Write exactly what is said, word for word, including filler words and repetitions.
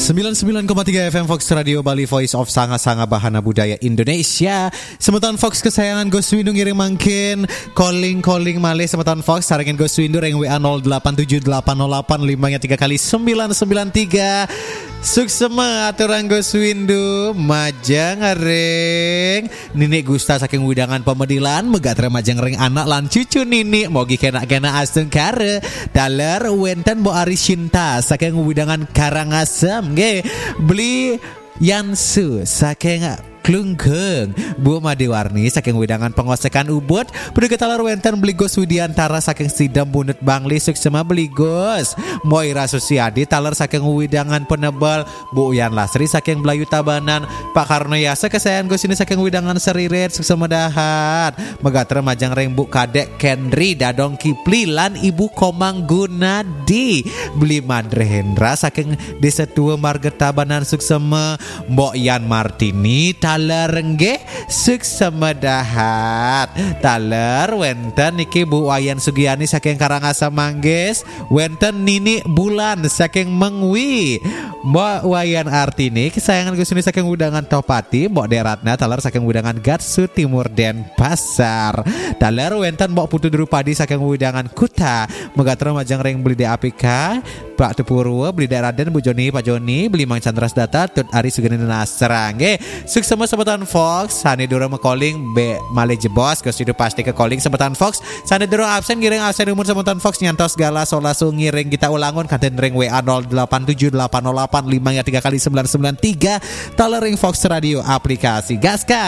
sembilan puluh sembilan koma tiga F M Fox Radio Bali, Voice of Sanga-Sanga Bahana Budaya Indonesia. Semeton Fox kesayangan Gus Windu ngiring mangkin calling-calling malih semeton Fox sarengen Gus Windu reng W A nol delapan tujuh delapan nol delapan lima tiga kali sembilan sembilan tiga. Suksema aturan Gus Windu majang reng Nini Gusta saking widangan pemedilan megat remajang reng anak lan cucu Nini mogi kena-kena aseng kare daler wenten Bo Ari Sinta saking widangan Karangasem nggih beli Yansu saking Klungkeung Bu Madiwarni saking widangan pengosekan Ubud beli ketalar wenten beli Gos Widiantara saking Sidam Bunut Bangli suksema beli Gos Moira Susiadi taler saking widangan penebal Bu Uyan Lasri saking Belayu Tabanan Pak Karno Yasa kesayangan Gos ini saking widangan Seriret suksema dahat megatra majang reng Bu Kadek Kendri Dadong Kipli lan Ibu Komang Gunadi beli Madre Hendra saking Desa Tua Marga Tabanan suksema Mbok Yan Martini taler nggih suksema dahat taler wenten niki Bu Wayan Sugiyani saking Karangasem Manggis wenten Nini Bulan saking Mengwi Mbok Wayan Artini kesayangan Gus ini saking widangan Topati Mbok Deratna taler saking widangan Gatsu Timur Denpasar taler wenten Mbok Putu Drupadi saking widangan Kuta megatra majang reng beli D A P K Pak Tepurwo beli Raden Bu Joni Pak Joni beli Mang Chandras Data Tut Ari Sugeni Nasra nggih suksema sebutan Fox Sani Duro calling B Male Jebos Gus Windu pasti ke calling sebutan Fox Sani Duro absen ngiring absen umur sebutan Fox nyantos gala solasu ngiring kita ulangun kaden ring W A nol delapan tujuh delapan nol delapan lima tiga kali sembilan sembilan tiga taler ring Fox Radio aplikasi gas.